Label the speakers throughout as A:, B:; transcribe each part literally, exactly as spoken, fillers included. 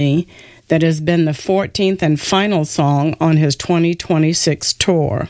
A: that has been the fourteenth and final song on his twenty twenty-six tour.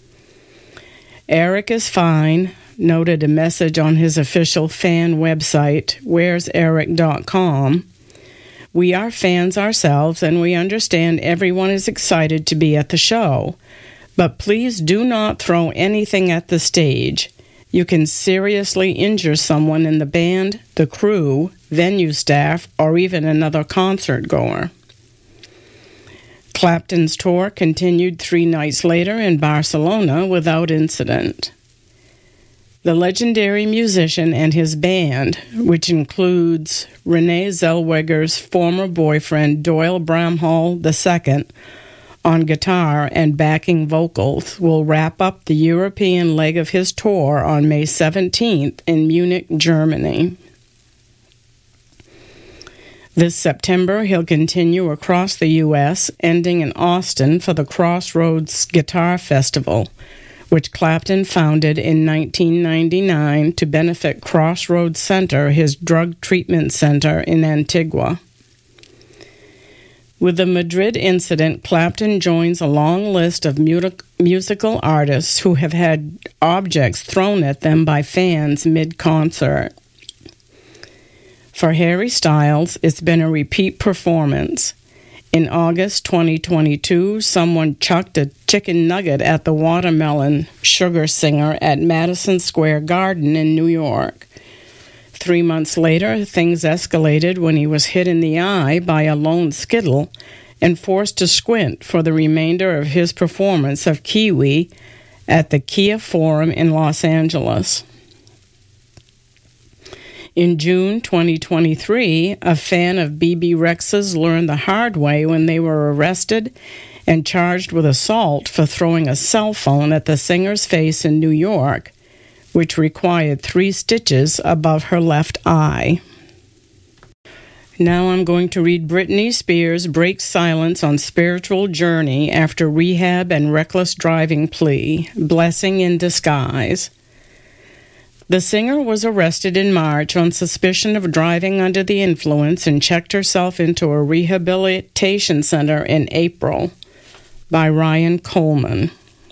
A: Eric is fine, noted a message on his official fan website, where's eric dot com. We are fans ourselves, and we understand everyone is excited to be at the show. But please do not throw anything at the stage. You can seriously injure someone in the band, the crew, venue staff, or even another concert goer. Clapton's tour continued three nights later in Barcelona without incident. The legendary musician and his band, which includes Renee Zellweger's former boyfriend Doyle Bramhall the Second on guitar and backing vocals, will wrap up the European leg of his tour on May seventeenth in Munich, Germany. This September, he'll continue across the U S, ending in Austin for the Crossroads Guitar Festival, which Clapton founded in nineteen ninety-nine to benefit Crossroads Center, his drug treatment center in Antigua. With the Madrid incident, Clapton joins a long list of mu- musical artists who have had objects thrown at them by fans mid-concert. For Harry Styles, it's been a repeat performance. In August twenty twenty-two, someone chucked a chicken nugget at the Watermelon Sugar singer at Madison Square Garden in New York. Three months later, things escalated when he was hit in the eye by a lone Skittle and forced to squint for the remainder of his performance of Kiwi at the Kia Forum in Los Angeles. In June twenty twenty-three, a fan of B B Rexha's learned the hard way when they were arrested and charged with assault for throwing a cell phone at the singer's face in New York, which required three stitches above her left eye. Now I'm going to read Britney Spears breaks silence on spiritual journey after rehab and reckless driving plea, blessing in disguise. The singer was arrested in March on suspicion of driving under the influence and checked herself into a rehabilitation center in April. By Ryan Coleman.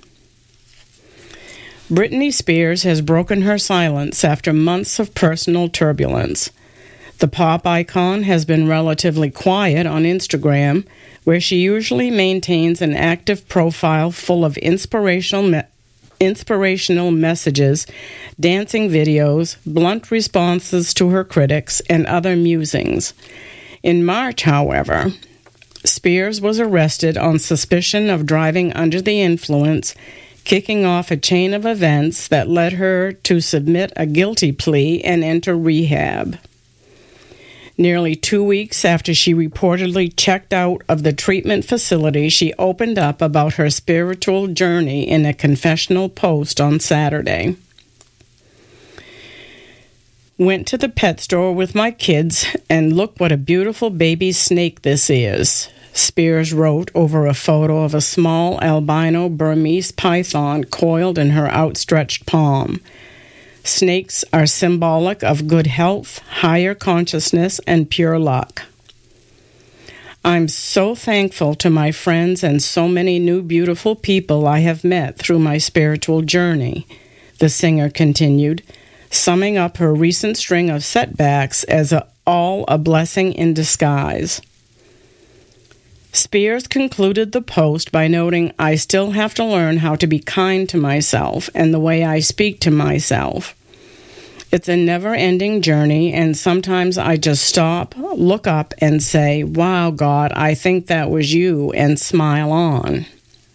A: Britney Spears has broken her silence after months of personal turbulence. The pop icon has been relatively quiet on Instagram, where she usually maintains an active profile full of inspirational me- inspirational messages, dancing videos, blunt responses to her critics, and other musings. In March, however, Spears was arrested on suspicion of driving under the influence, kicking off a chain of events that led her to submit a guilty plea and enter rehab. Nearly two weeks after she reportedly checked out of the treatment facility, she opened up about her spiritual journey in a confessional post on Saturday. Went to the pet store with my kids, and look what a beautiful baby snake this is, Spears wrote over a photo of a small albino Burmese python coiled in her outstretched palm. Snakes are symbolic of good health, higher consciousness, and pure luck. I'm so thankful to my friends and so many new beautiful people I have met through my spiritual journey, the singer continued, summing up her recent string of setbacks as a, all a blessing in disguise. Spears concluded the post by noting, I still have to learn how to be kind to myself and the way I speak to myself. It's a never-ending journey, and sometimes I just stop, look up, and say, wow, God, I think that was you, and smile on.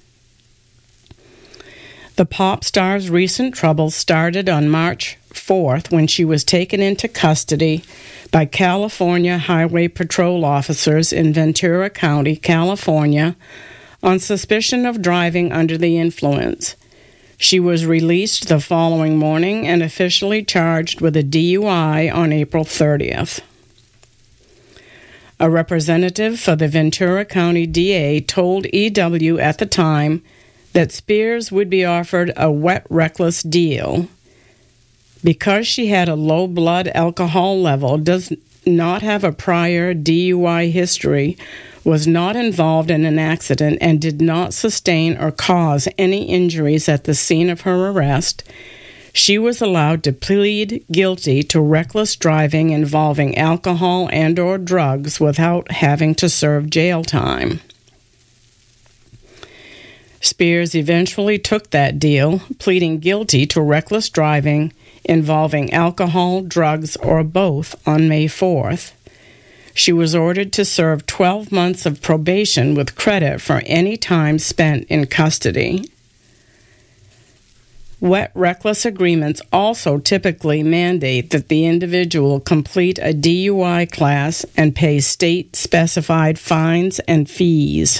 A: The pop star's recent troubles started on March fourth when she was taken into custody by California Highway Patrol officers in Ventura County, California, on suspicion of driving under the influence. She was released the following morning and officially charged with a D U I on April thirtieth. A representative for the Ventura County D A told E W at the time that Spears would be offered a wet reckless deal. Because she had a low blood alcohol level does not have a prior D U I history, was not involved in an accident, and did not sustain or cause any injuries at the scene of her arrest, she was allowed to plead guilty to reckless driving involving alcohol and or drugs without having to serve jail time. Spears eventually took that deal, pleading guilty to reckless driving involving alcohol, drugs, or both on May fourth. She was ordered to serve twelve months of probation with credit for any time spent in custody. Wet reckless agreements also typically mandate that the individual complete a D U I class and pay state-specified fines and fees.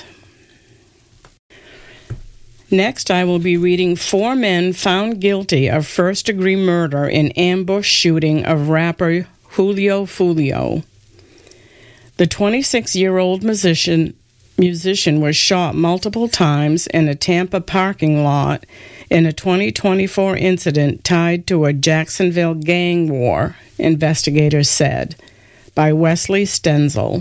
A: Next, I will be reading four men found guilty of first-degree murder in ambush shooting of rapper Julio Foolio. The twenty-six-year-old musician, musician was shot multiple times in a Tampa parking lot in a twenty twenty-four incident tied to a Jacksonville gang war, investigators said, by Wesley Stenzel.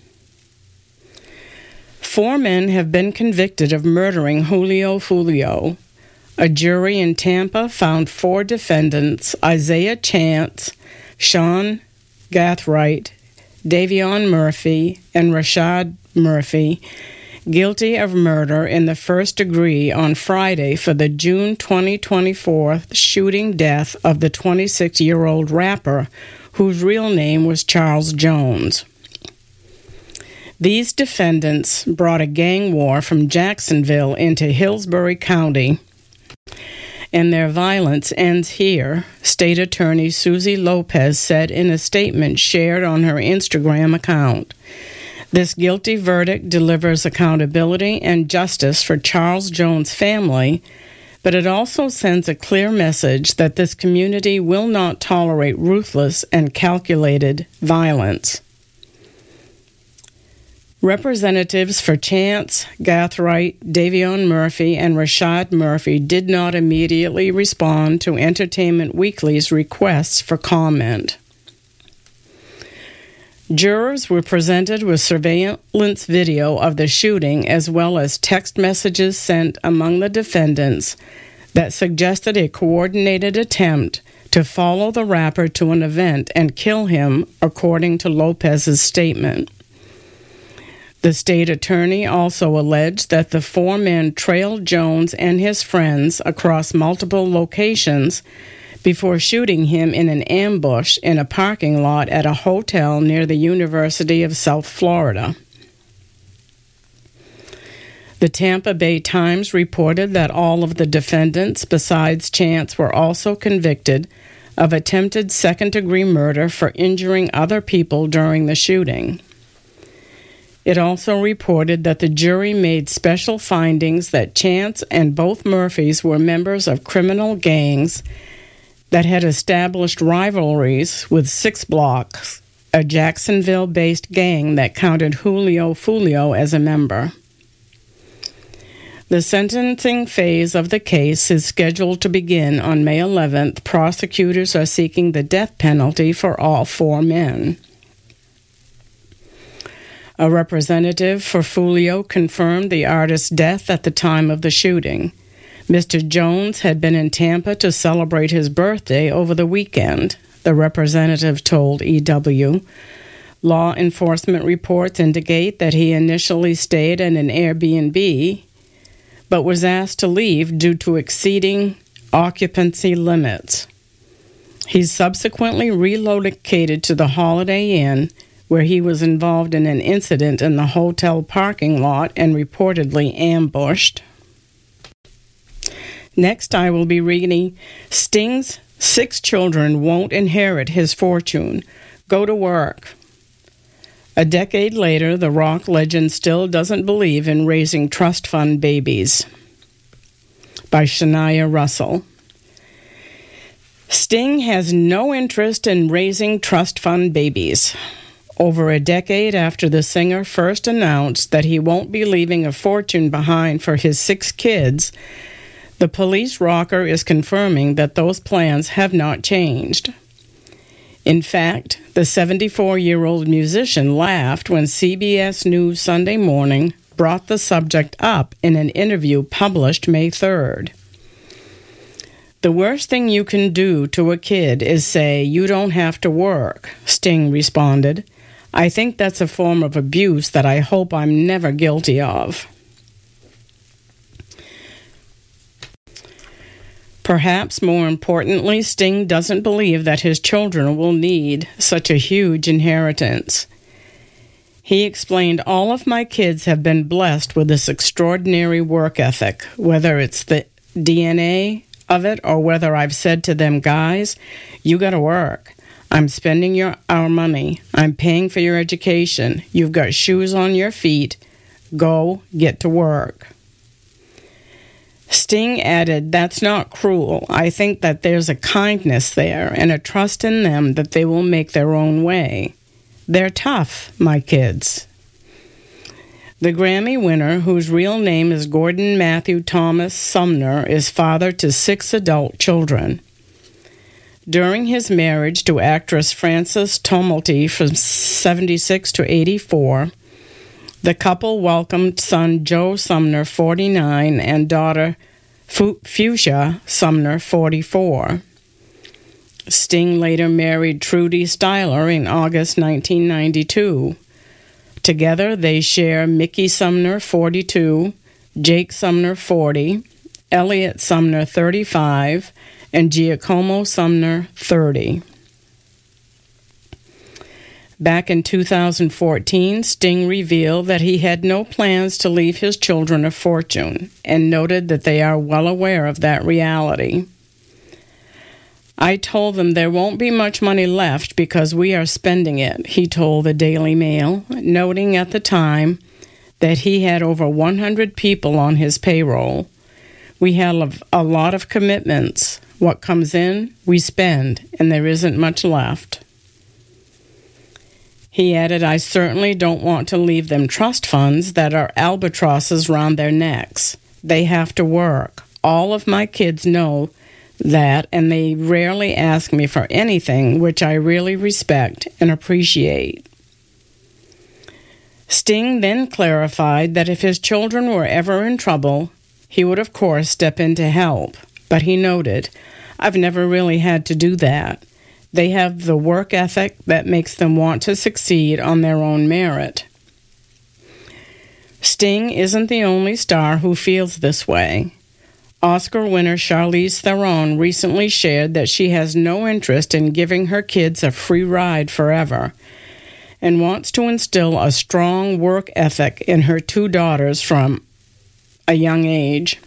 A: Four men have been convicted of murdering Julio Foolio. A jury in Tampa found four defendants, Isaiah Chance, Sean Gathright, Davion Murphy, and Rashad Murphy, guilty of murder in the first degree on Friday for the June twenty twenty-four shooting death of the twenty-six-year-old rapper, whose real name was Charles Jones. These defendants brought a gang war from Jacksonville into Hillsborough County, and their violence ends here, State Attorney Susie Lopez said in a statement shared on her Instagram account. This guilty verdict delivers accountability and justice for Charles Jones' family, but it also sends a clear message that this community will not tolerate ruthless and calculated violence. Representatives for Chance, Gathright, Davion Murphy, and Rashad Murphy did not immediately respond to Entertainment Weekly's requests for comment. Jurors were presented with surveillance video of the shooting as well as text messages sent among the defendants that suggested a coordinated attempt to follow the rapper to an event and kill him, according to Lopez's statement. The state attorney also alleged that the four men trailed Jones and his friends across multiple locations before shooting him in an ambush in a parking lot at a hotel near the University of South Florida. The Tampa Bay Times reported that all of the defendants, besides Chance, were also convicted of attempted second-degree murder for injuring other people during the shooting. It also reported that the jury made special findings that Chance and both Murphys were members of criminal gangs that had established rivalries with Six Blocks, a Jacksonville-based gang that counted Julio Foolio as a member. The sentencing phase of the case is scheduled to begin on May eleventh. Prosecutors are seeking the death penalty for all four men. A representative for Foolio confirmed the artist's death at the time of the shooting. Mister Jones had been in Tampa to celebrate his birthday over the weekend, the representative told E W. Law enforcement reports indicate that he initially stayed in an Airbnb, but was asked to leave due to exceeding occupancy limits. He subsequently relocated to the Holiday Inn, where he was involved in an incident in the hotel parking lot and reportedly ambushed. Next, I will be reading Sting's Six Children Won't Inherit His Fortune. Go to work. A decade later, the rock legend still doesn't believe in raising trust fund babies. By Shania Russell. Sting has no interest in raising trust fund babies. Over a decade after the singer first announced that he won't be leaving a fortune behind for his six kids, the Police rocker is confirming that those plans have not changed. In fact, the seventy-four-year-old musician laughed when C B S News Sunday Morning brought the subject up in an interview published May third. "The worst thing you can do to a kid is say, 'You don't have to work,'" Sting responded. "I think that's a form of abuse that I hope I'm never guilty of." Perhaps more importantly, Sting doesn't believe that his children will need such a huge inheritance. He explained, "All of my kids have been blessed with this extraordinary work ethic, whether it's the D N A of it or whether I've said to them, 'Guys, you got to work. I'm spending your our money. I'm paying for your education. You've got shoes on your feet. Go get to work.'" Sting added, "That's not cruel. I think that there's a kindness there and a trust in them that they will make their own way. They're tough, my kids." The Grammy winner, whose real name is Gordon Matthew Thomas Sumner, is father to six adult children. During his marriage to actress Frances Tumulty from seventy-six to eighty-four, the couple welcomed son Joe Sumner, forty-nine, and daughter Fuchsia Sumner, forty-four. Sting later married Trudy Styler in August nineteen ninety-two. Together they share Mickey Sumner, forty-two, Jake Sumner, forty, Elliot Sumner, thirty-five, and Giacomo Sumner, thirty. Back in two thousand fourteen, Sting revealed that he had no plans to leave his children a fortune and noted that they are well aware of that reality. "I told them there won't be much money left because we are spending it," he told the Daily Mail, noting at the time that he had over one hundred people on his payroll. "We have a lot of commitments. What comes in, we spend, and there isn't much left." He added, "I certainly don't want to leave them trust funds that are albatrosses round their necks. They have to work. All of my kids know that, and they rarely ask me for anything, which I really respect and appreciate." Sting then clarified that if his children were ever in trouble, he would of course step in to help, but he noted, "I've never really had to do that. They have the work ethic that makes them want to succeed on their own merit." Sting isn't the only star who feels this way. Oscar winner Charlize Theron recently shared that she has no interest in giving her kids a free ride forever and wants to instill a strong work ethic in her two daughters from a young age.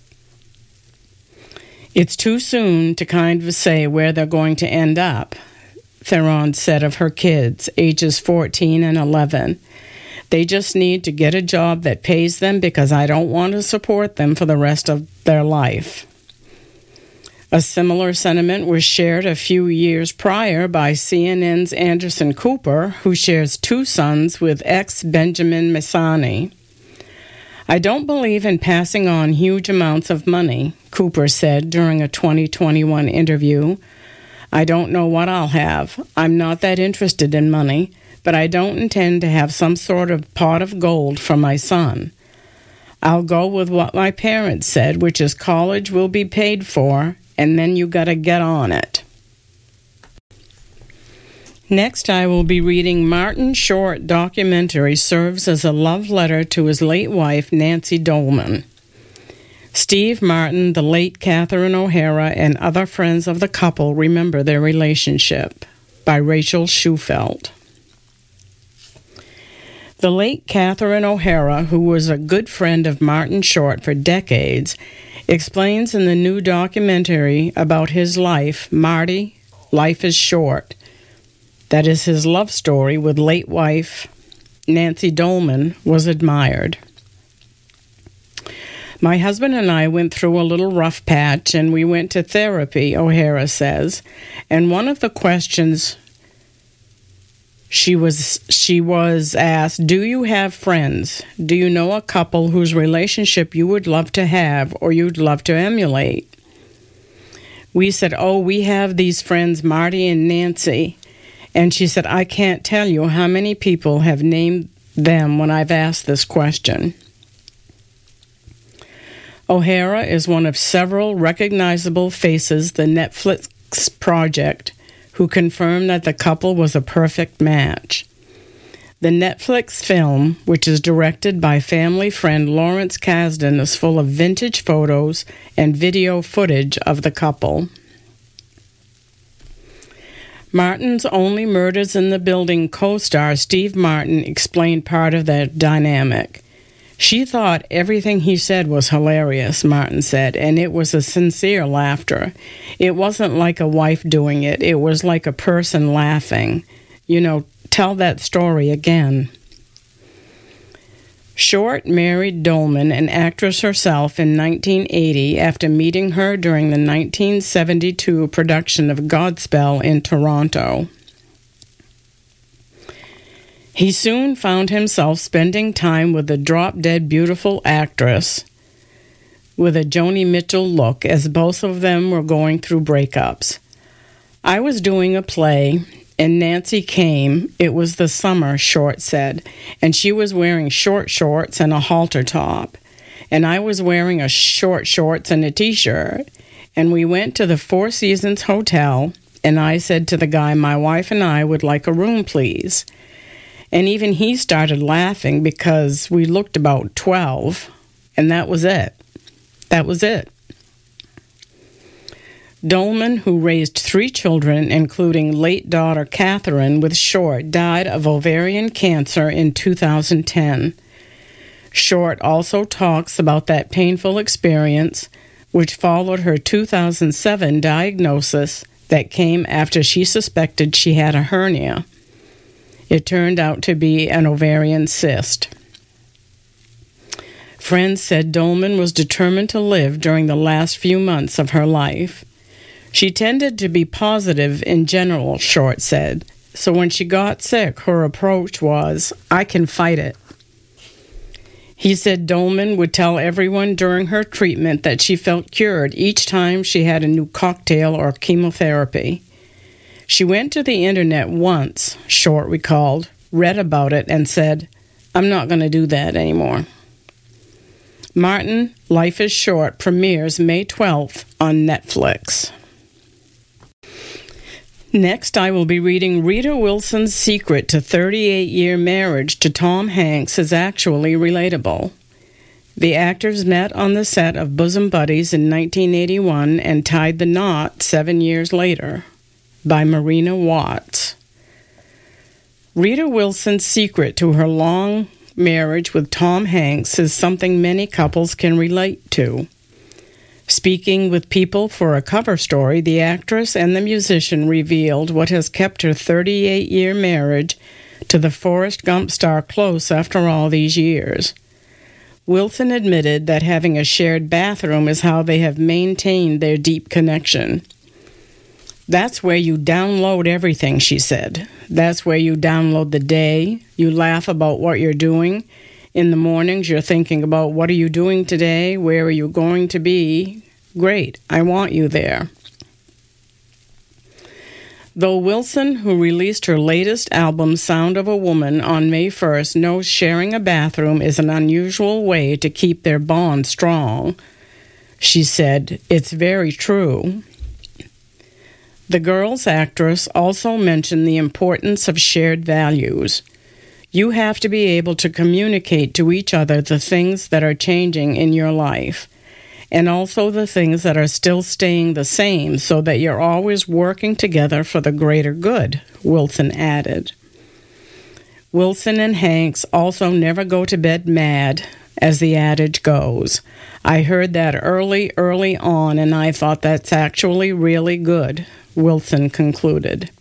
A: "It's too soon to kind of say where they're going to end up," Theron said of her kids, ages fourteen and eleven. "They just need to get a job that pays them because I don't want to support them for the rest of their life." A similar sentiment was shared a few years prior by C N N's Anderson Cooper, who shares two sons with ex-Benjamin Messani. "I don't believe in passing on huge amounts of money," Cooper said during a twenty twenty-one interview. "I don't know what I'll have. I'm not that interested in money, but I don't intend to have some sort of pot of gold for my son. I'll go with what my parents said, which is college will be paid for, and then you gotta get on it." Next, I will be reading Martin Short documentary serves as a love letter to his late wife, Nancy Dolman. Steve Martin, the late Catherine O'Hara, and other friends of the couple remember their relationship, by Rachel Schufelt. The late Catherine O'Hara, who was a good friend of Martin Short for decades, explains in the new documentary about his life, Marty, Life is Short. That is, his love story with late wife Nancy Dolman was admired. "My husband and I went through a little rough patch, and we went to therapy," O'Hara says, "and one of the questions she was she was asked, 'Do you have friends? Do you know a couple whose relationship you would love to have or you'd love to emulate?' We said, 'Oh, we have these friends, Marty and Nancy, And she said, I can't tell you how many people have named them when I've asked this question. O'Hara is one of several recognizable faces the Netflix project who confirmed that the couple was a perfect match. The Netflix film, which is directed by family friend Lawrence Kasdan, is full of vintage photos and video footage of the couple. Martin's Only Murders in the Building co-star Steve Martin explained part of that dynamic. She thought everything he said was hilarious, Martin said, and it was a sincere laughter. It wasn't like a wife doing it. It was like a person laughing. You know, tell that story again. Short married Dolman, an actress herself, in nineteen eighty after meeting her during the nineteen seventy-two production of Godspell in Toronto. He soon found himself spending time with the drop-dead beautiful actress with a Joni Mitchell look, as both of them were going through breakups. I was doing a play, and Nancy came. It was the summer, Short said, and she was wearing short shorts and a halter top, and I was wearing a short shorts and a t-shirt, and we went to the Four Seasons Hotel, and I said to the guy, my wife and I would like a room, please. And even he started laughing because we looked about twelve, and that was it. That was it. Dolman, who raised three children, including late daughter Catherine with Short, died of ovarian cancer in two thousand ten. Short also talks about that painful experience, which followed her two thousand seven diagnosis that came after she suspected she had a hernia. It turned out to be an ovarian cyst. Friends said Dolman was determined to live during the last few months of her life. She tended to be positive in general, Short said, so when she got sick, her approach was, I can fight it. He said Dolman would tell everyone during her treatment that she felt cured each time she had a new cocktail or chemotherapy. She went to the internet once, Short recalled, read about it, and said, I'm not going to do that anymore. Martin, Life is Short premieres May twelfth on Netflix. Next, I will be reading Rita Wilson's secret to thirty-eight-year marriage to Tom Hanks is actually relatable. The actors met on the set of Bosom Buddies in nineteen eighty-one and tied the knot seven years later. By Marina Watts. Rita Wilson's secret to her long marriage with Tom Hanks is something many couples can relate to. Speaking with People for a cover story, the actress and the musician revealed what has kept her thirty-eight-year marriage to the Forrest Gump star close after all these years. Wilson admitted that having a shared bathroom is how they have maintained their deep connection. That's where you download everything, she said. That's where you download the day. You laugh about what you're doing. In the mornings, you're thinking about what are you doing today? Where are you going to be? Great, I want you there. Though Wilson, who released her latest album, Sound of a Woman, on May first, knows sharing a bathroom is an unusual way to keep their bond strong, she said, it's very true. The Girls actress also mentioned the importance of shared values. You have to be able to communicate to each other the things that are changing in your life, and also the things that are still staying the same so that you're always working together for the greater good, Wilson added. Wilson and Hanks also never go to bed mad, as the adage goes. I heard that early, early on, and I thought that's actually really good, Wilson concluded.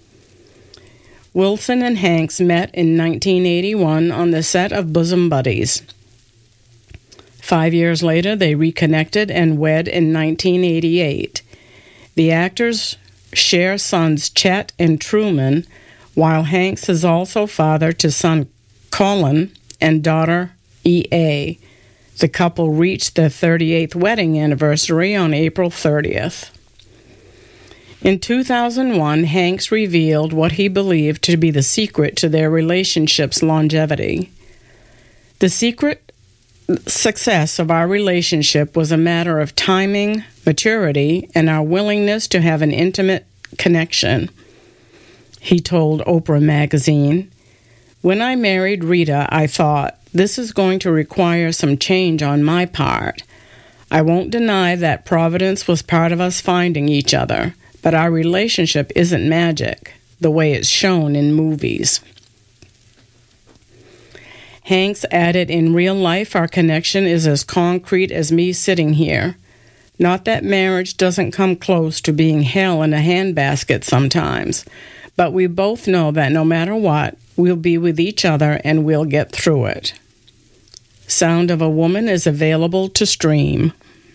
A: Wilson and Hanks met in nineteen eighty-one on the set of Bosom Buddies. Five years later, they reconnected and wed in nineteen eighty-eight. The actors share sons Chet and Truman, while Hanks is also father to son Colin and daughter E A. The couple reached their thirty-eighth wedding anniversary on April thirtieth. In two thousand one, Hanks revealed what he believed to be the secret to their relationship's longevity. The secret success of our relationship was a matter of timing, maturity, and our willingness to have an intimate connection, he told Oprah magazine. When I married Rita, I thought, this is going to require some change on my part. I won't deny that Providence was part of us finding each other, but our relationship isn't magic, the way it's shown in movies. Hanks added, in real life, our connection is as concrete as me sitting here. Not that marriage doesn't come close to being hell in a handbasket sometimes, but we both know that no matter what, we'll be with each other and we'll get through it. Sound of a Woman is available to stream.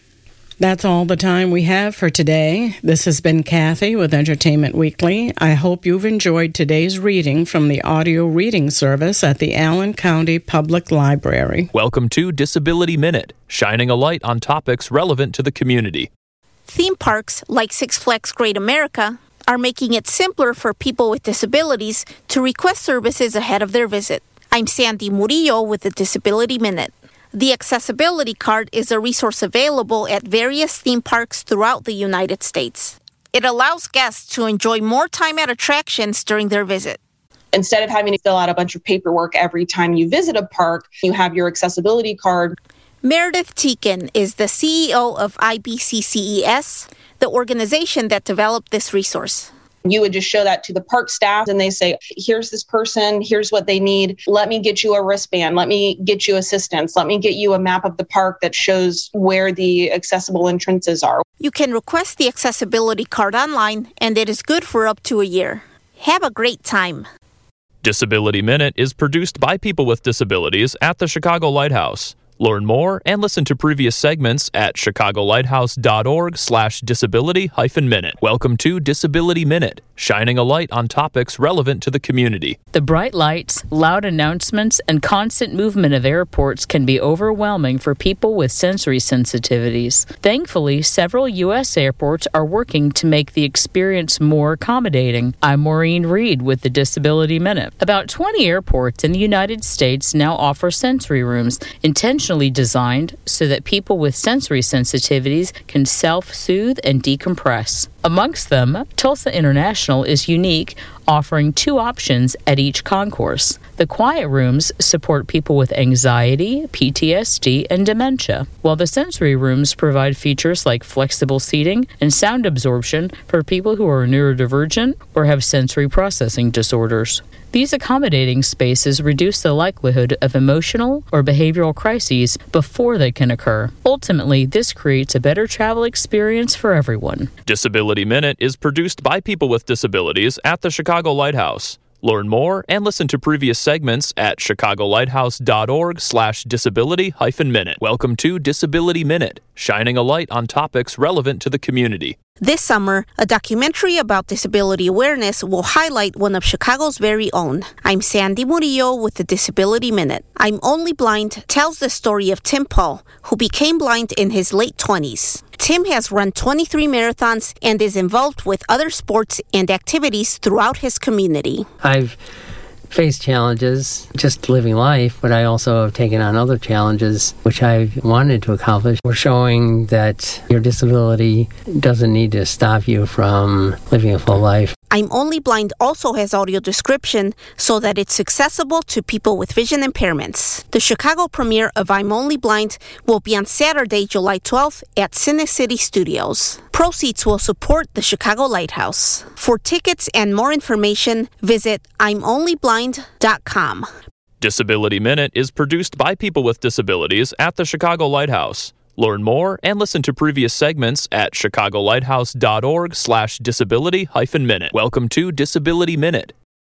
A: That's all the time we have for today. This has been Kathy with Entertainment Weekly. I hope you've enjoyed today's reading from the audio reading service at the Allen County Public Library.
B: Welcome to Disability Minute, shining a light on topics relevant to the community.
C: Theme parks like Six Flags Great America are making it simpler for people with disabilities to request services ahead of their visit. I'm Sandy Murillo with the Disability Minute. The Accessibility Card is a resource available at various theme parks throughout the United States. It allows guests to enjoy more time at attractions during their visit.
D: Instead of having to fill out a bunch of paperwork every time you visit a park, you have your accessibility card.
C: Meredith Teakin is the C E O of I B C C E S, the organization that developed this resource.
D: You would just show that to the park staff and they say, here's this person, here's what they need. Let me get you a wristband. Let me get you assistance. Let me get you a map of the park that shows where the accessible entrances are.
C: You can request the accessibility card online, and it is good for up to a year. Have a great time.
B: Disability Minute is produced by people with disabilities at the Chicago Lighthouse. Learn more and listen to previous segments at chicagolighthouse.org slash disability hyphen minute. Welcome to Disability Minute, shining a light on topics relevant to the community.
E: The bright lights, loud announcements, and constant movement of airports can be overwhelming for people with sensory sensitivities. Thankfully, several U S airports are working to make the experience more accommodating. I'm Maureen Reed with the Disability Minute. About twenty airports in the United States now offer sensory rooms, intentionally designed so that people with sensory sensitivities can self-soothe and decompress. Amongst them, Tulsa International is unique, offering two options at each concourse. The quiet rooms support people with anxiety, P T S D, and dementia, while the sensory rooms provide features like flexible seating and sound absorption for people who are neurodivergent or have sensory processing disorders. These accommodating spaces reduce the likelihood of emotional or behavioral crises before they can occur. Ultimately, this creates a better travel experience for everyone.
B: Disability Minute is produced by people with disabilities at the Chicago Lighthouse. Learn more and listen to previous segments at chicagolighthouse.org slash disability hyphen minute. Welcome to Disability Minute, shining a light on topics relevant to the community.
C: This summer, a documentary about disability awareness will highlight one of Chicago's very own. I'm Sandy Murillo with the Disability Minute. I'm Only Blind tells the story of Tim Paul, who became blind in his late twenties. Tim has run twenty-three marathons and is involved with other sports and activities throughout his community.
F: I've faced challenges just living life, but I also have taken on other challenges which I've wanted to accomplish. We're showing that your disability doesn't need to stop you from living a full life.
C: I'm Only Blind also has audio description so that it's accessible to people with vision impairments. The Chicago premiere of I'm Only Blind will be on Saturday, July twelfth at Cine City Studios. Proceeds will support the Chicago Lighthouse. For tickets and more information, visit I'm only blind dot com.
B: Disability Minute is produced by people with disabilities at the Chicago Lighthouse. Learn more and listen to previous segments at chicagolighthouse.org slash disability hyphen minute. Welcome to Disability Minute.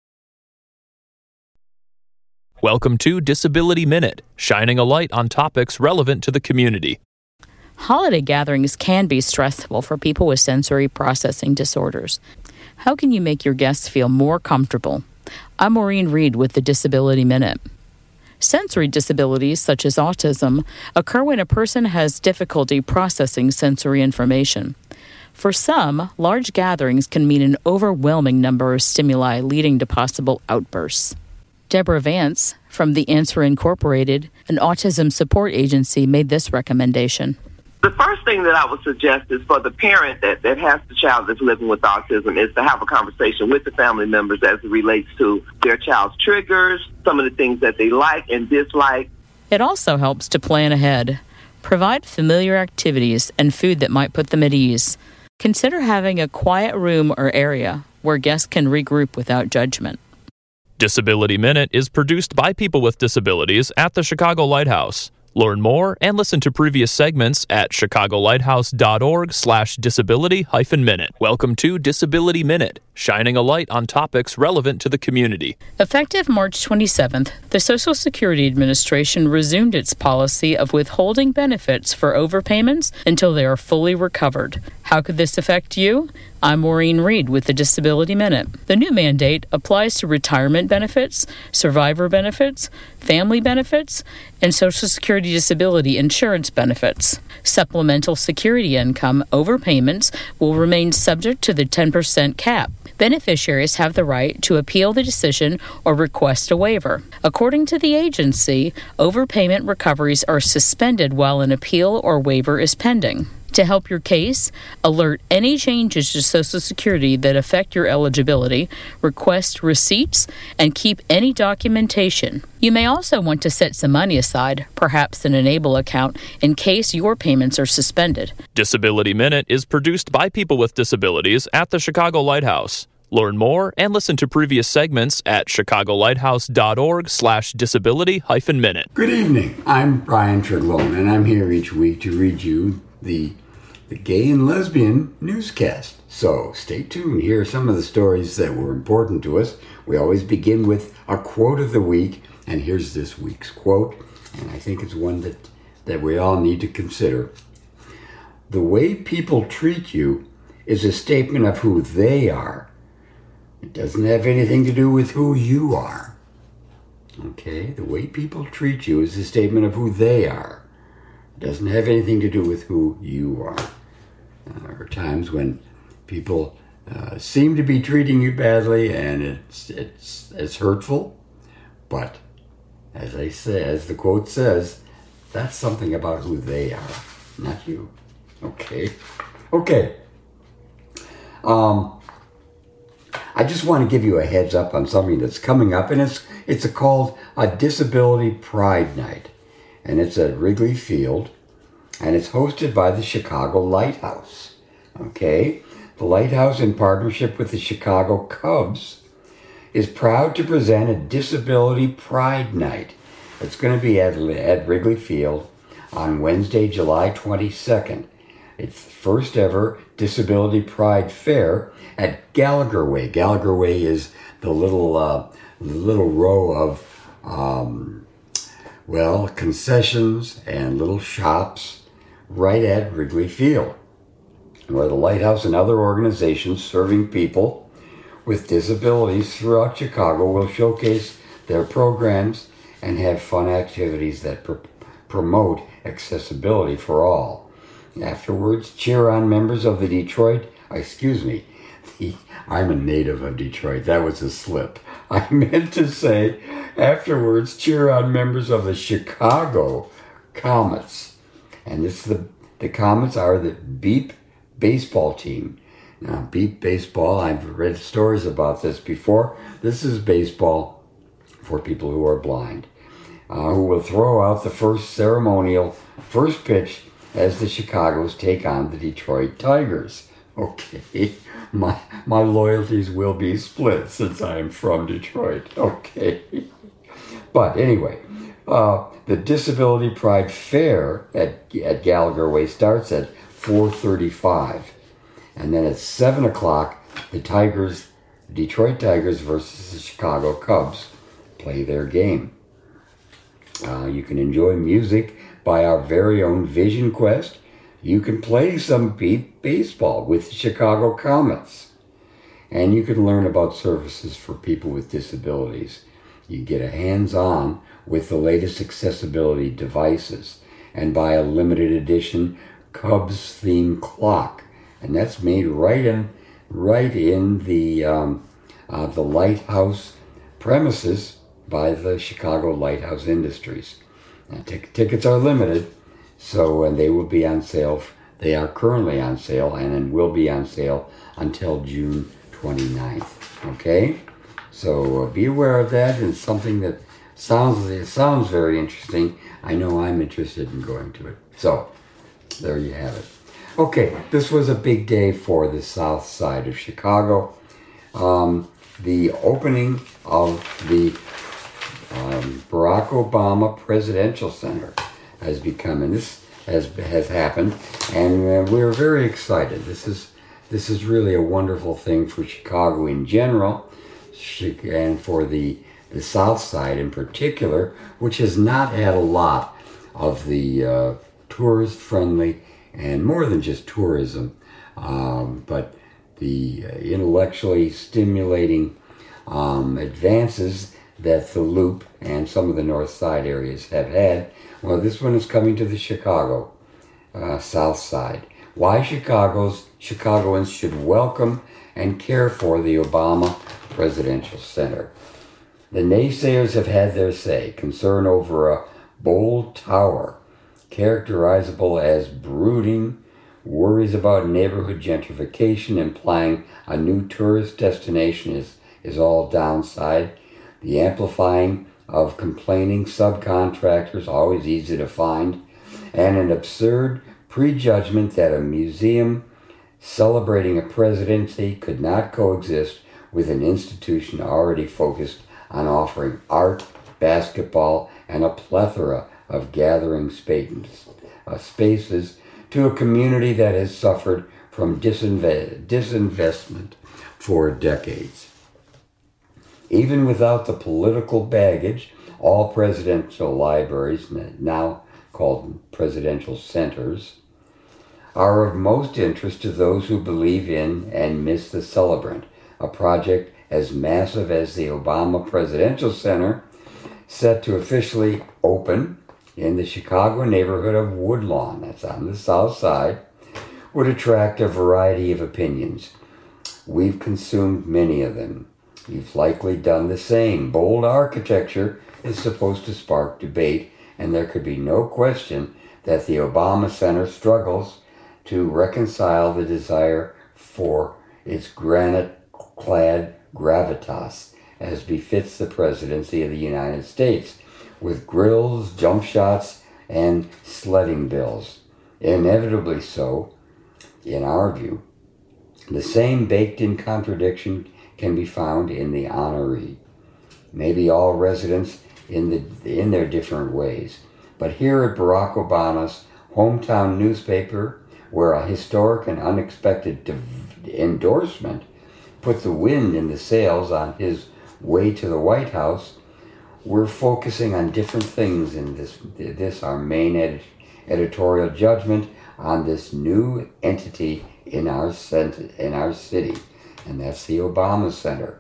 B: Welcome to Disability Minute, shining a light on topics relevant to the community.
E: Holiday gatherings can be stressful for people with sensory processing disorders. How can you make your guests feel more comfortable? I'm Maureen Reed with the Disability Minute. Sensory disabilities, such as autism, occur when a person has difficulty processing sensory information. For some, large gatherings can mean an overwhelming number of stimuli leading to possible outbursts. Deborah Vance, from The Answer Incorporated, an autism support agency, made this recommendation.
G: The first thing that I would suggest is for the parent that, that has the child that's living with autism is to have a conversation with the family members as it relates to their child's triggers, some of the things that they like and dislike.
E: It also helps to plan ahead. Provide familiar activities and food that might put them at ease. Consider having a quiet room or area where guests can regroup without judgment.
B: Disability Minute is produced by people with disabilities at the Chicago Lighthouse. Learn more and listen to previous segments at chicagolighthouse.org slash disability hyphen minute. Welcome to Disability Minute, shining a light on topics relevant to the community.
E: Effective March twenty-seventh, the Social Security Administration resumed its policy of withholding benefits for overpayments until they are fully recovered. How could this affect you? I'm Maureen Reed with the Disability Minute. The new mandate applies to retirement benefits, survivor benefits, family benefits, and Social Security disability insurance benefits. Supplemental security income overpayments will remain subject to the ten percent cap. Beneficiaries have the right to appeal the decision or request a waiver. According to the agency, overpayment recoveries are suspended while an appeal or waiver is pending. To help your case, alert any changes to Social Security that affect your eligibility, request receipts, and keep any documentation. You may also want to set some money aside, perhaps an Enable account, in case your payments are suspended.
B: Disability Minute is produced by people with disabilities at the Chicago Lighthouse. Learn more and listen to previous segments at chicagolighthouse.org slash disability hyphen minute.
H: Good evening. I'm Brian Triglone, and I'm here each week to read you the the gay and lesbian newscast. So stay tuned. Here are some of the stories that were important to us. We always begin with our quote of the week, and here's this week's quote, and I think it's one that, that we all need to consider. The way people treat you is a statement of who they are. It doesn't have anything to do with who you are. Okay? The way people treat you is a statement of who they are. It doesn't have anything to do with who you are. Uh, there are times when people uh, seem to be treating you badly, and it's it's it's hurtful. But as I say, as the quote says, that's something about who they are, not you. Okay, okay. Um, I just want to give you a heads up on something that's coming up, and it's it's a, called a Disability Pride Night, and it's at Wrigley Field. And it's hosted by the Chicago Lighthouse. Okay? The Lighthouse, in partnership with the Chicago Cubs, is proud to present a Disability Pride Night. It's going to be at, at Wrigley Field on Wednesday, July twenty-second. It's the first ever Disability Pride Fair at Gallagher Way. Gallagher Way is the little, uh, little row of, um, well, concessions and little shops right at Wrigley Field, where the Lighthouse and other organizations serving people with disabilities throughout Chicago will showcase their programs and have fun activities that pr- promote accessibility for all. Afterwards, cheer on members of the Detroit, excuse me, the, I'm a native of Detroit, that was a slip. I meant to say, afterwards, cheer on members of the Chicago Comets. And this the the Comets are the Beep baseball team. Now, Beep baseball, I've read stories about this before. This is baseball for people who are blind, uh, who will throw out the first ceremonial first pitch as the Chicagos take on the Detroit Tigers. Okay, my my loyalties will be split since I am from Detroit. Okay, but anyway. Uh, the Disability Pride Fair at, at Gallagher Way starts at four thirty-five. And then at seven o'clock, the Tigers, the Detroit Tigers versus the Chicago Cubs play their game. Uh, you can enjoy music by our very own Vision Quest. You can play some beep baseball with the Chicago Comets. And you can learn about services for people with disabilities. You get a hands-on with the latest accessibility devices and buy a limited edition Cubs themed clock and that's made right in, right in the um, uh, the Lighthouse premises by the Chicago Lighthouse Industries. Now, t- tickets are limited, so and they will be on sale. They are currently on sale, and then will be on sale until June twenty-ninth. Okay, so uh, be aware of that. It's something that sounds it sounds very interesting. I know I'm interested in going to it. So there you have it. Okay, this was a big day for the South Side of Chicago. Um, the opening of the um, Barack Obama Presidential Center has become, and this has has happened, and uh, we're very excited. This is this is really a wonderful thing for Chicago in general, and for the the South Side in particular, which has not had a lot of the uh, tourist-friendly, and more than just tourism, um, but the uh, intellectually stimulating um, advances that the Loop and some of the North Side areas have had. Well, this one is coming to the Chicago uh, South Side. Why Chicago's Chicagoans should welcome and care for the Obama Presidential Center. The naysayers have had their say. Concern over a bold tower, characterizable as brooding, worries about neighborhood gentrification, implying a new tourist destination is, is all downside, the amplifying of complaining subcontractors, always easy to find, and an absurd prejudgment that a museum celebrating a presidency could not coexist with an institution already focused on offering art, basketball, and a plethora of gathering spaces, uh, spaces to a community that has suffered from disinve- disinvestment for decades. Even without the political baggage, all presidential libraries, now called presidential centers, are of most interest to those who believe in and miss the celebrant. A project as massive as the Obama Presidential Center, set to officially open in the Chicago neighborhood of Woodlawn, that's on the South Side, would attract a variety of opinions. We've consumed many of them. You've likely done the same. Bold architecture is supposed to spark debate, and there could be no question that the Obama Center struggles to reconcile the desire for its granite-clad gravitas, as befits the presidency of the United States, with grills, jump shots, and sledding bills. Inevitably so, in our view. The same baked-in contradiction can be found in the honoree. Maybe all residents in the in their different ways. But here at Barack Obama's hometown newspaper, where a historic and unexpected div- endorsement put the wind in the sails on his way to the White House, we're focusing on different things in this, this our main ed- editorial judgment on this new entity in our cent- in our city, and that's the Obama Center.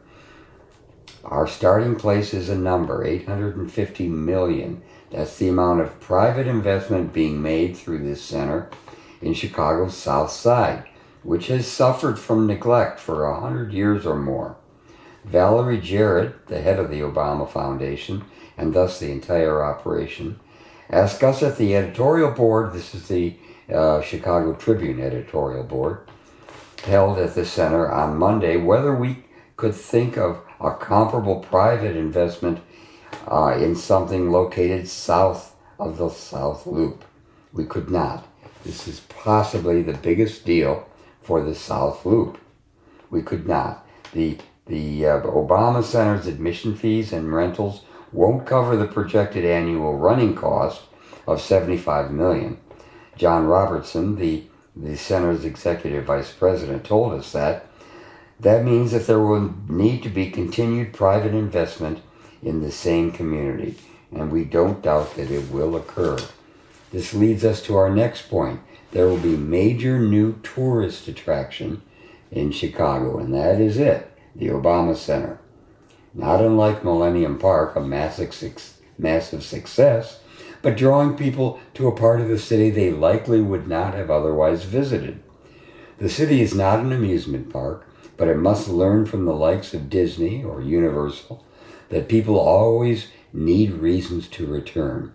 H: Our starting place is a number, eight hundred fifty million. That's the amount of private investment being made through this center in Chicago's South Side, which has suffered from neglect for a hundred years or more. Valerie Jarrett, the head of the Obama Foundation, and thus the entire operation, asked us at the editorial board, this is the uh, Chicago Tribune editorial board, held at the center on Monday, whether we could think of a comparable private investment uh, in something located south of the South Loop. We could not. This is possibly the biggest deal for the South Loop. We could not. The the uh, Obama Center's admission fees and rentals won't cover the projected annual running cost of seventy-five million dollars. John Robertson, the, the center's executive vice president, told us that. That means that there will need to be continued private investment in the same community, and we don't doubt that it will occur. This leads us to our next point. There will be major new tourist attraction in Chicago, and that is it, the Obama Center. Not unlike Millennium Park, a massive, massive success, but drawing people to a part of the city they likely would not have otherwise visited. The city is not an amusement park, but it must learn from the likes of Disney or Universal that people always need reasons to return.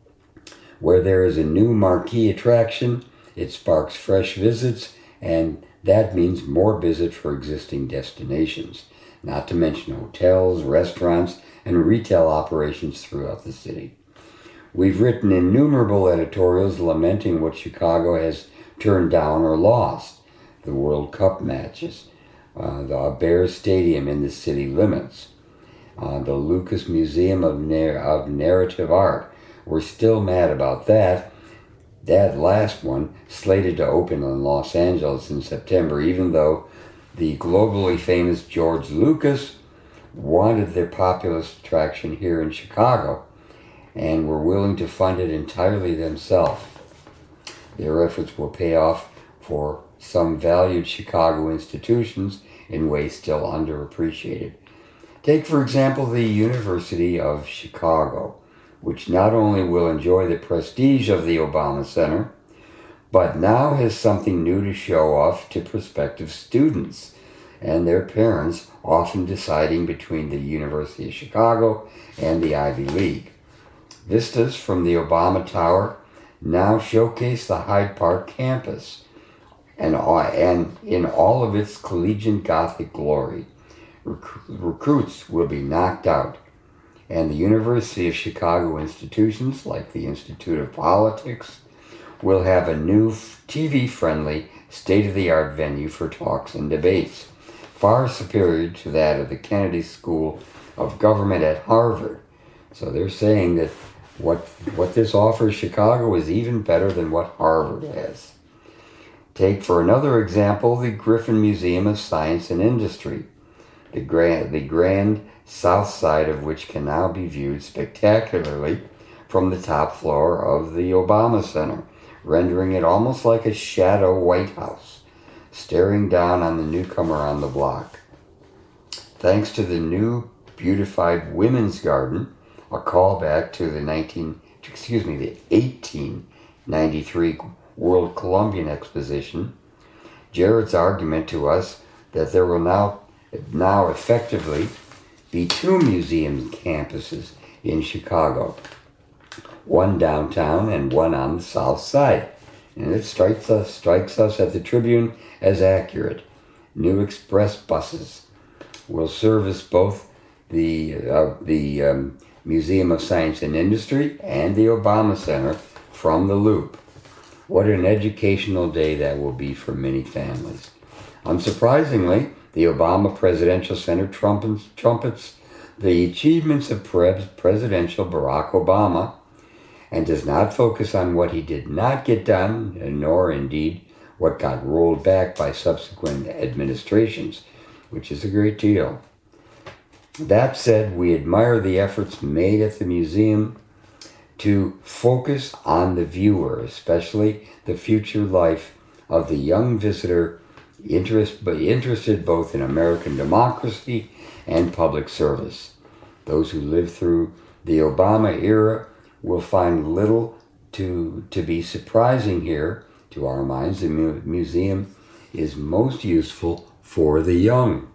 H: Where there is a new marquee attraction, it sparks fresh visits, and that means more visits for existing destinations, not to mention hotels, restaurants, and retail operations throughout the city. We've written innumerable editorials lamenting what Chicago has turned down or lost: the World Cup matches, uh, the Bears Stadium in the city limits, uh, the Lucas Museum of, Nar- of Narrative Art. We're still mad about that. That last one, slated to open in Los Angeles in September, even though the globally famous George Lucas wanted their populous attraction here in Chicago and were willing to fund it entirely themselves. Their efforts will pay off for some valued Chicago institutions in ways still underappreciated. Take, for example, the University of Chicago, which not only will enjoy the prestige of the Obama Center, but now has something new to show off to prospective students and their parents, often deciding between the University of Chicago and the Ivy League. Vistas from the Obama Tower now showcase the Hyde Park campus, and, and in all of its collegiate Gothic glory. Rec- recruits will be knocked out, and the University of Chicago institutions, like the Institute of Politics, will have a new T V-friendly, state-of-the-art venue for talks and debates, far superior to that of the Kennedy School of Government at Harvard. So they're saying that what what this offers Chicago is even better than what Harvard has. Take, for another example, the Griffin Museum of Science and Industry, the grand, the grand south side of which can now be viewed spectacularly from the top floor of the Obama Center, rendering it almost like a shadow White House, staring down on the newcomer on the block. Thanks to the new beautified Women's Garden, a callback to the nineteen, excuse me, the eighteen ninety-three World Columbian Exposition, Jared's argument to us that there will now, now effectively be two museum campuses in Chicago, one downtown and one on the south side. And it strikes us, strikes us at the Tribune as accurate. New express buses will service both the, uh, the um, Museum of Science and Industry and the Obama Center from the Loop. What an educational day that will be for many families. Unsurprisingly, the Obama Presidential Center trumpets, trumpets the achievements of pre- Presidential Barack Obama and does not focus on what he did not get done, nor indeed what got rolled back by subsequent administrations, which is a great deal. That said, we admire the efforts made at the museum to focus on the viewer, especially the future life of the young visitor interest, but interested both in American democracy and public service. Those who lived through the Obama era will find little to, to be surprising here. To our minds, the mu- museum is most useful for the young.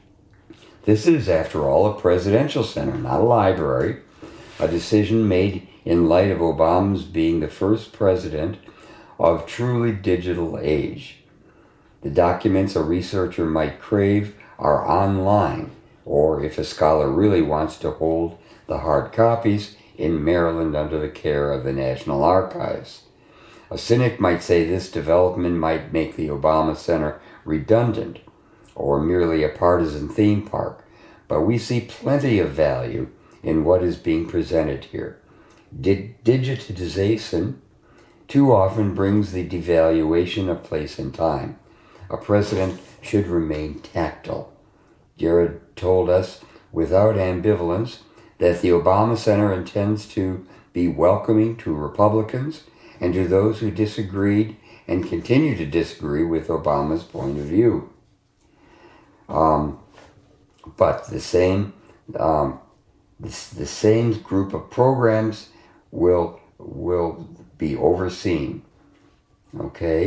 H: This is, after all, a presidential center, not a library, a decision made in light of Obama's being the first president of truly digital age. The documents a researcher might crave are online, or if a scholar really wants to hold the hard copies, in Maryland under the care of the National Archives. A cynic might say this development might make the Obama Center redundant or merely a partisan theme park, but we see plenty of value in what is being presented here. Di- digitization too often brings the devaluation of place and time. A president should remain tactile. Jared told us without ambivalence that the Obama Center intends to be welcoming to Republicans and to those who disagreed and continue to disagree with Obama's point of view. Um, but the same, um, the, the same group of programs will will be overseen. Okay,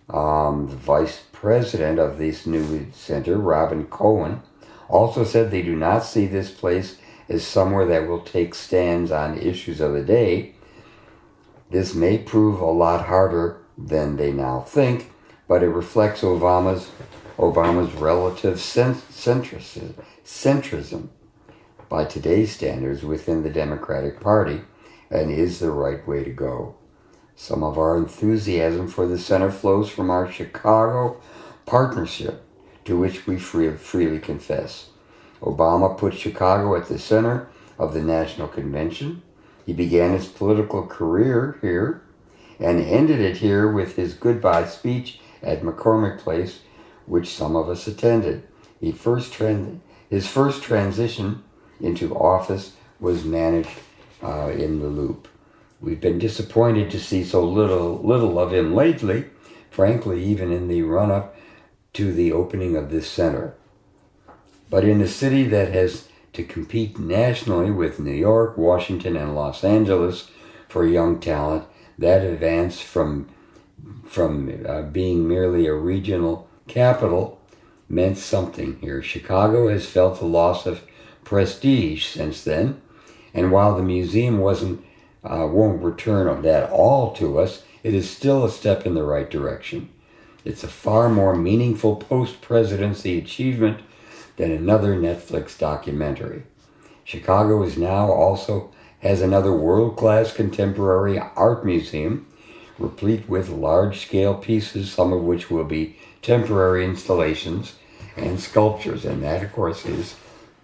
H: Um, the vice president of this new center, Robin Cohen, also said they do not see this place as somewhere that will take stands on issues of the day. This may prove a lot harder than they now think, but it reflects Obama's Obama's relative centrism, centrism by today's standards within the Democratic Party, and is the right way to go. Some of our enthusiasm for the center flows from our Chicago partnership, to which we free, freely confess. Obama put Chicago at the center of the National Convention. He began his political career here and ended it here with his goodbye speech at McCormick Place, which some of us attended. He first trans- his first transition into office was managed uh, in the Loop. We've been disappointed to see so little little of him lately, frankly, even in the run-up to the opening of this center. But in a city that has to compete nationally with New York, Washington, and Los Angeles for young talent, that advance from, from uh, being merely a regional capital meant something here. Chicago has felt the loss of prestige since then, and while the museum wasn't Uh, won't return that all to us, it is still a step in the right direction. It's a far more meaningful post-presidency achievement than another Netflix documentary. Chicago is now also has another world-class contemporary art museum, replete with large-scale pieces, some of which will be temporary installations and sculptures, and that, of course, is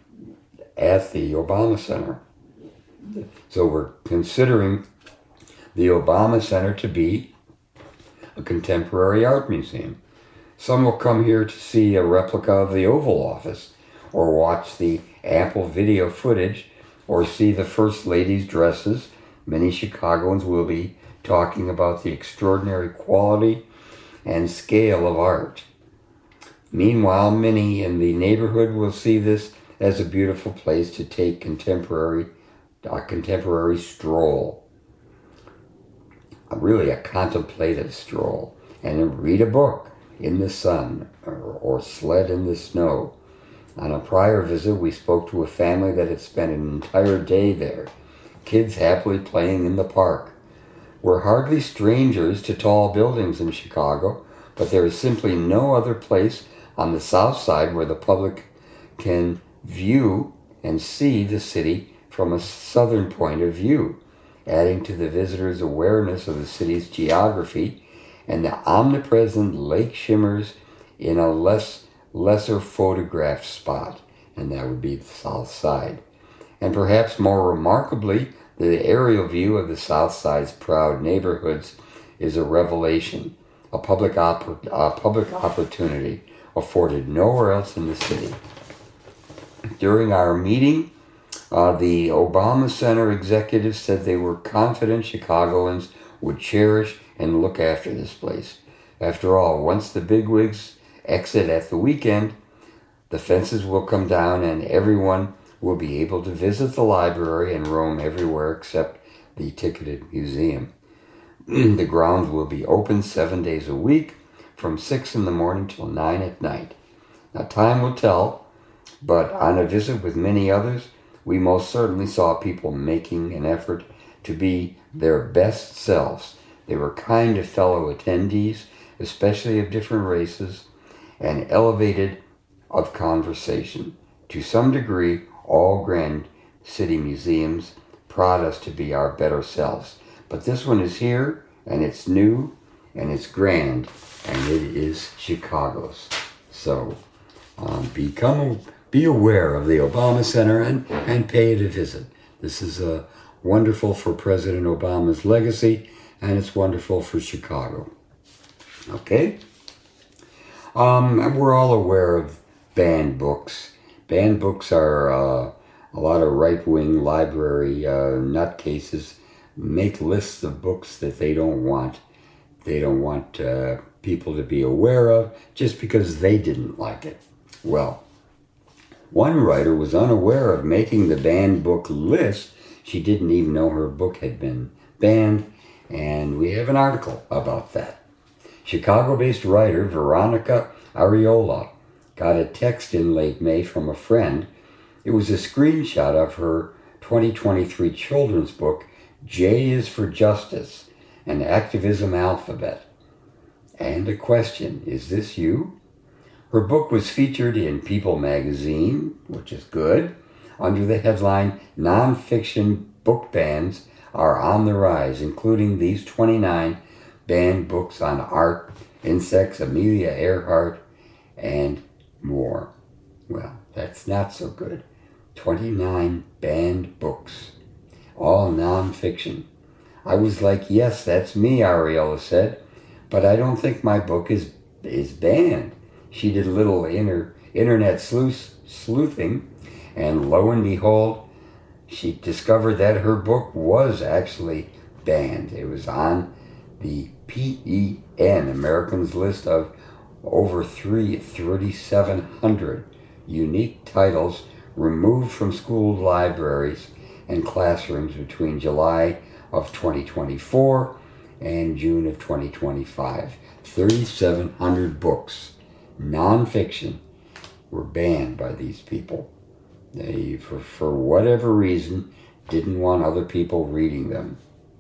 H: at the Obama Center. So we're considering the Obama Center to be a contemporary art museum. Some will come here to see a replica of the Oval Office, or watch the ample video footage, or see the First Lady's dresses. Many Chicagoans will be talking about the extraordinary quality and scale of art. Meanwhile, many in the neighborhood will see this as a beautiful place to take contemporary a contemporary stroll, a really a contemplative stroll, and read a book in the sun or, or sled in the snow. On a prior visit, we spoke to a family that had spent an entire day there, kids happily playing in the park. We're hardly strangers to tall buildings in Chicago, but there is simply no other place on the south side where the public can view and see the city from a southern point of view, adding to the visitor's awareness of the city's geography, and the omnipresent lake shimmers in a less lesser photographed spot, and that would be the south side. And perhaps more remarkably, the aerial view of the south side's proud neighborhoods is a revelation, a public, oppor- a public opportunity afforded nowhere else in the city. During our meeting, Uh, the Obama Center executives said they were confident Chicagoans would cherish and look after this place. After all, once the bigwigs exit at the weekend, the fences will come down and everyone will be able to visit the library and roam everywhere except the ticketed museum. The grounds will be open seven days a week, from six in the morning till nine at night. Now, time will tell, but on a visit with many others, we most certainly saw people making an effort to be their best selves. They were kind to fellow attendees, especially of different races, and elevated of conversation. To some degree, all grand city museums prod us to be our better selves. But this one is here, and it's new, and it's grand, and it is Chicago's. So, um, become... Be aware of the Obama Center and, and pay it a visit. This is uh, wonderful for President Obama's legacy, and it's wonderful for Chicago. Okay? Um, and we're all aware of banned books. Banned books are uh, a lot of right-wing library uh, nutcases make lists of books that they don't want. They don't want uh, people to be aware of just because they didn't like it. Well, one writer was unaware of making the banned book list. She didn't even know her book had been banned, and we have an article about that. Chicago-based writer Veronica Arreola got a text in late May from a friend. It was a screenshot of her twenty twenty-three children's book, J is for Justice, an activism alphabet. And a question, is this you? Her book was featured in People magazine, which is good, under the headline, Nonfiction Book Bans Are on the Rise, including these twenty-nine banned books on art, insects, Amelia Earhart, and more. Well, that's not so good. twenty-nine banned books, all nonfiction. I was like, yes, that's me, Arreola said, but I don't think my book is is banned. She did a little inter, internet sleuth, sleuthing, and lo and behold, she discovered that her book was actually banned. It was on the P E N, Americans list of over three thirty-seven hundred unique titles removed from school libraries and classrooms between July of twenty twenty-four and June of twenty twenty-five. thirty-seven hundred books, nonfiction, were banned by these people. They, for, for whatever reason, didn't want other people reading them.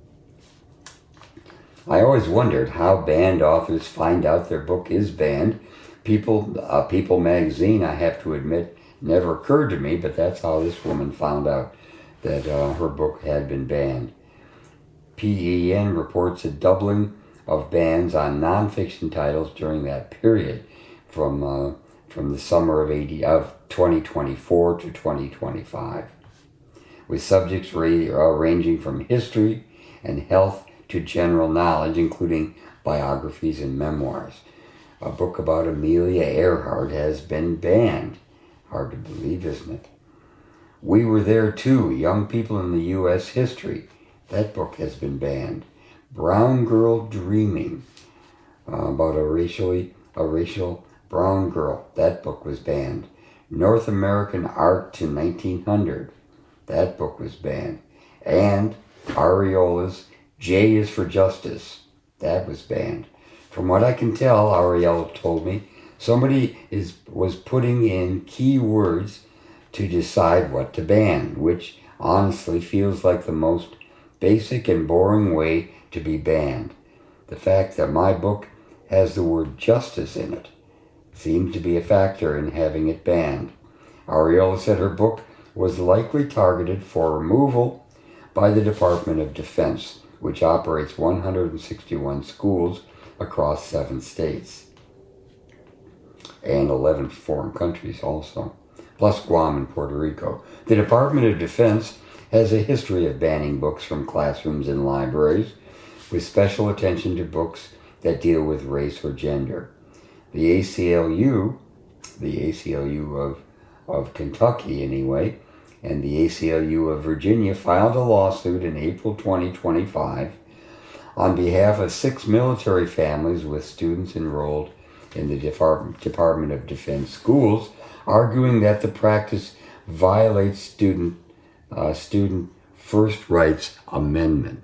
H: I always wondered how banned authors find out their book is banned. People, uh, People magazine, I have to admit, never occurred to me, but that's how this woman found out that uh, her book had been banned. P E N reports a doubling of bans on nonfiction titles during that period, from uh, from the summer of eighty of twenty twenty-four to twenty twenty-five, with subjects ra- uh, ranging from history and health to general knowledge, including biographies and memoirs. A book about Amelia Earhart has been banned. Hard to believe, isn't it? We Were There Too, Young People in the U S History. That book has been banned. Brown Girl Dreaming, uh, about a racially a racial brown girl. That book was banned. North American Art to nineteen hundred. That book was banned. And Arreola's J is for Justice. That was banned. From what I can tell, Arreola told me, somebody is was putting in key words to decide what to ban, which honestly feels like the most basic and boring way to be banned. The fact that my book has the word justice in it seems to be a factor in having it banned. Arreola said her book was likely targeted for removal by the Department of Defense, which operates one hundred sixty-one schools across seven states and eleven foreign countries also, plus Guam and Puerto Rico. The Department of Defense has a history of banning books from classrooms and libraries, with special attention to books that deal with race or gender. The A C L U, the A C L U of, of Kentucky anyway, and the A C L U of Virginia filed a lawsuit in April twenty twenty-five on behalf of six military families with students enrolled in the Depart- Department of Defense schools, arguing that the practice violates student uh, student First Rights Amendment.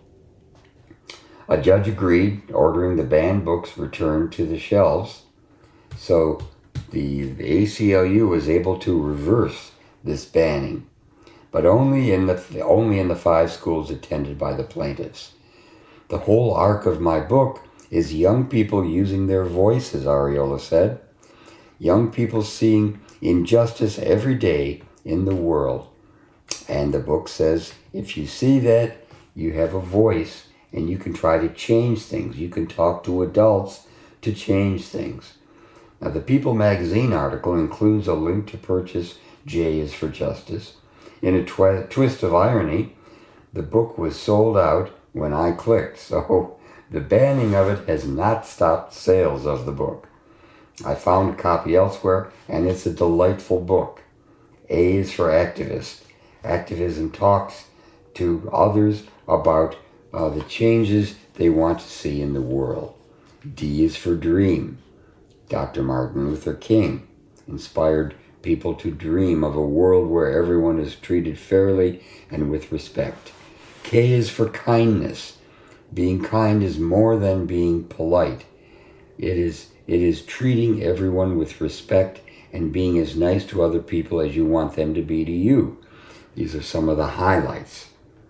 H: A judge agreed, ordering the banned books returned to the shelves, so the, the A C L U was able to reverse this banning, but only in the only in the five schools attended by the plaintiffs. The whole arc of my book is young people using their voices, Arreola said. Young people seeing injustice every day in the world. And the book says, if you see that, you have a voice and you can try to change things. You can talk to adults to change things. Now, the People magazine article includes a link to purchase J is for Justice. In a twi- twist of irony, the book was sold out when I clicked, so the banning of it has not stopped sales of the book. I found a copy elsewhere, and it's a delightful book. A is for Activist. Activism talks to others about uh, the changes they want to see in the world. D is for Dream. Doctor Martin Luther King inspired people to dream of a world where everyone is treated fairly and with respect. K is for Kindness. Being kind is more than being polite. It is it is treating everyone with respect and being as nice to other people as you want them to be to you. These are some of the highlights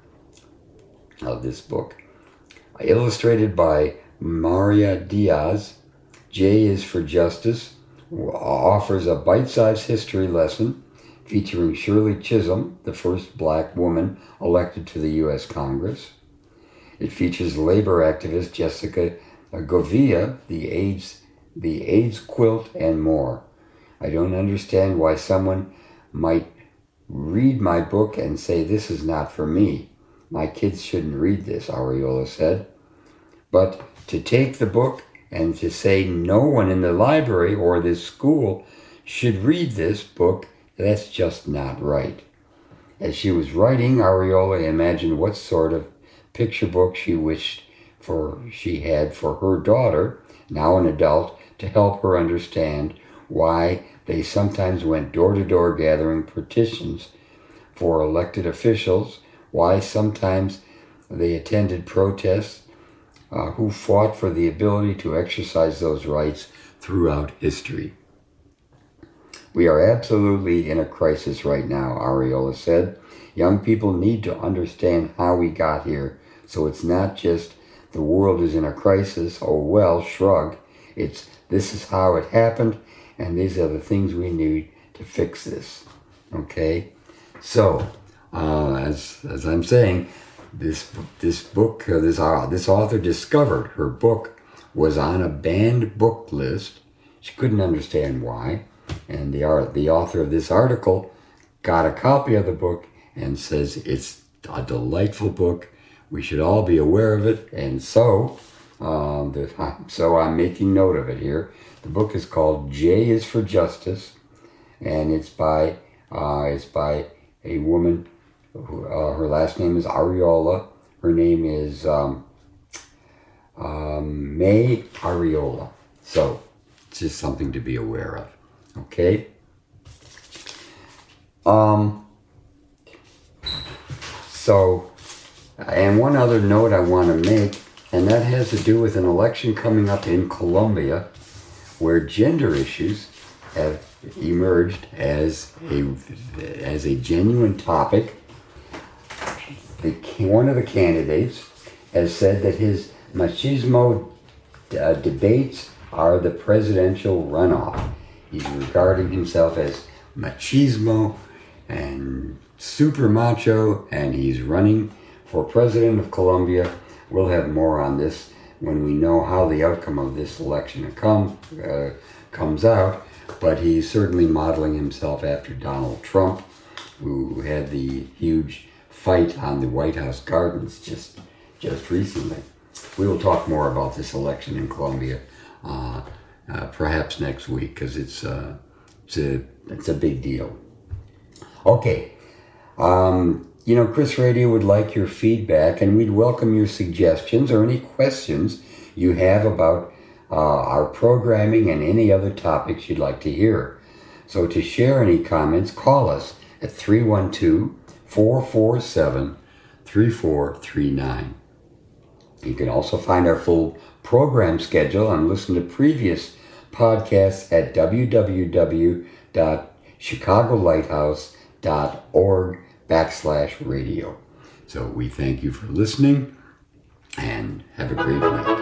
H: of this book. Illustrated by Maria Diaz, J is for Justice offers a bite-sized history lesson featuring Shirley Chisholm, the first black woman elected to the U S Congress. It features labor activist Jessica Govia, the AIDS, the AIDS quilt, and more. I don't understand why someone might read my book and say this is not for me. My kids shouldn't read this, Ariola said. But to take the book and to say no one in the library or this school should read this book, that's just not right. As she was writing, Ariola imagined what sort of picture book she wished for she had for her daughter, now an adult, to help her understand why they sometimes went door-to-door gathering petitions for elected officials, why sometimes they attended protests, Uh, who fought for the ability to exercise those rights throughout history. We are absolutely in a crisis right now, Ariola said. Young people need to understand how we got here, so it's not just the world is in a crisis, oh well, shrug. It's this is how it happened, and these are the things we need to fix this. Okay? So, uh, as as I'm saying, This this book, uh, this uh, this author discovered her book was on a banned book list. She couldn't understand why, and the art the author of this article got a copy of the book and says it's a delightful book. We should all be aware of it, and so um, the, so I'm making note of it here. The book is called J is for Justice, and it's by uh, it's by a woman. Uh, her last name is Ariola. Her name is um, um, May Ariola. So, it's just something to be aware of. Okay? Um. So, and one other note I want to make, and that has to do with an election coming up in Colombia, where gender issues have emerged as a as a genuine topic. The, one of the candidates has said that his machismo uh, debates are the presidential runoff. He's regarding himself as machismo and super macho, and he's running for president of Colombia. We'll have more on this when we know how the outcome of this election come, uh, comes out, but he's certainly modeling himself after Donald Trump, who had the huge fight on the White House gardens just just recently. We will talk more about this election in Colombia uh, uh, perhaps next week, because it's uh, it's a it's a big deal. Okay, um, you know, Chris Radio would like your feedback, and we'd welcome your suggestions or any questions you have about uh, our programming and any other topics you'd like to hear. So to share any comments, call us at three one two, four four seven, three four three nine. You can also find our full program schedule and listen to previous podcasts at w w w dot chicago lighthouse dot org backslash radio. So we thank you for listening and have a great week.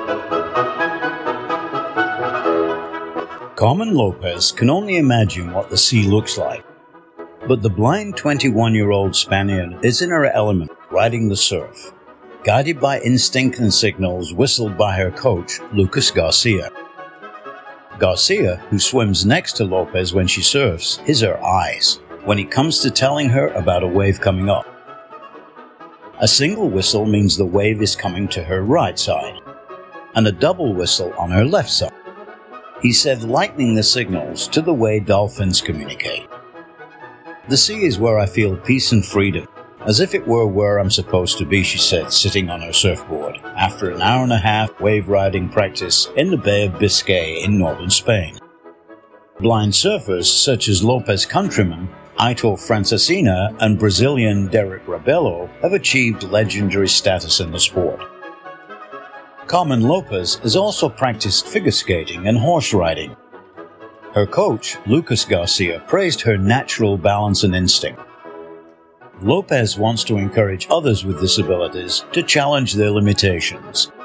I: Carmen Lopez can only imagine what the sea looks like. But the blind twenty-one-year-old Spaniard is in her element, riding the surf, guided by instinct and signals whistled by her coach, Lucas Garcia. Garcia, who swims next to Lopez when she surfs, is her eyes when it comes to telling her about a wave coming up. A single whistle means the wave is coming to her right side, and a double whistle on her left side. He said, lightening the signals to the way dolphins communicate. The sea is where I feel peace and freedom, as if it were where I'm supposed to be, she said, sitting on her surfboard, after an hour and a half wave riding practice in the Bay of Biscay in northern Spain. Blind surfers, such as Lopez countrymen Aitor Francesina and Brazilian Derek Rabello, have achieved legendary status in the sport. Carmen Lopez has also practiced figure skating and horse riding. Her coach, Lucas Garcia, praised her natural balance and instinct. Lopez wants to encourage others with disabilities to challenge their limitations.